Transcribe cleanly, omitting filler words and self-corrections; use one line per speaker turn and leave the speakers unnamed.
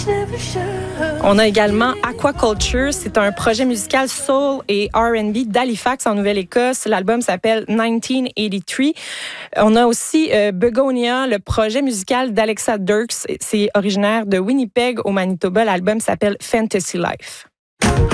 On a également Aquaculture. C'est un projet musical soul et R&B d'Halifax, en Nouvelle-Écosse. L'album s'appelle 1983. On a aussi Begonia, le projet musical d'Alexa Dirks. C'est originaire de Winnipeg, au Manitoba. L'album s'appelle Fantasy Life.